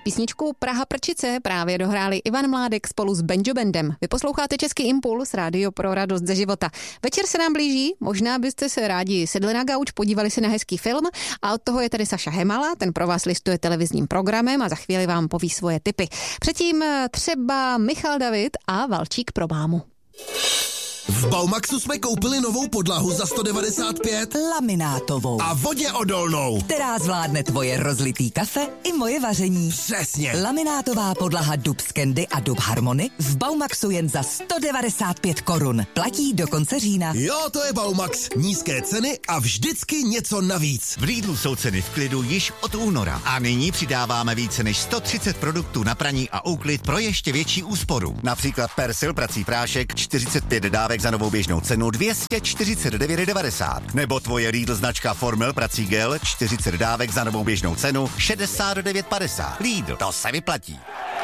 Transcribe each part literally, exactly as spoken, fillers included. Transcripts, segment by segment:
Písničku Praha Prčice právě dohráli Ivan Mládek spolu s Benjo Bandem. Vy posloucháte Český impuls, rádio pro radost ze života. Večer se nám blíží, možná byste se rádi sedli na gauč, podívali si na hezký film a od toho je tady Saša Hemala, ten pro vás listuje televizním programem a za chvíli vám poví svoje tipy. Předtím třeba Michal David a Valčík pro mámu. V Baumaxu jsme koupili novou podlahu za sto devadesát pět. Laminátovou. A vodě odolnou. Která zvládne tvoje rozlitý kafe i moje vaření. Přesně. Laminátová podlaha Dub Scandy a Dub Harmony v Baumaxu jen za sto devadesát pět korun. Platí do konce října. Jo, to je Baumax. Nízké ceny a vždycky něco navíc. V Lidlu jsou ceny v klidu již od února. A nyní přidáváme více než sto třicet produktů na praní a úklid pro ještě větší úsporu. Například Persil prací prášek čtyřicet pět dávek za novou běžnou cenu dvě stě čtyřicet devět devadesát. Nebo tvoje Lidl značka Formel prací gel čtyřicet dávek za novou běžnou cenu šedesát devět padesát. Lidl, to se vyplatí.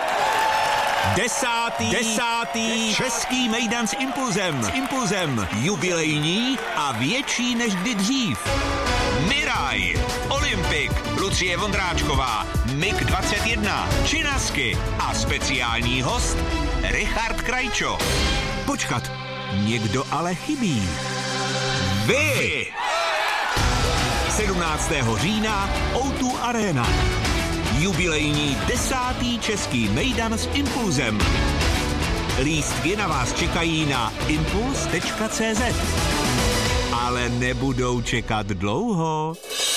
Desátý, desátý český mejdan s impulzem. S impulzem jubilejní a větší než kdy dřív. Miraj, Olympik, Lucie Vondráčková, Mik dvacet jedna, Činasky a speciální host Richard Krajčo. Počkat, někdo ale chybí. Vy! sedmnáctého října ó dva Arena. Jubilejní desátý český mejdan s impulzem. Lístky na vás čekají na impuls tečka cé zet. Ale nebudou čekat dlouho.